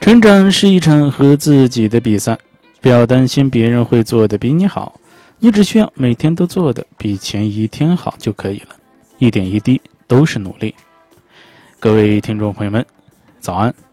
成长是一场和自己的比赛，不要担心别人会做得比你好，你只需要每天都做得比前一天好就可以了，一点一滴都是努力。各位听众朋友们，早安。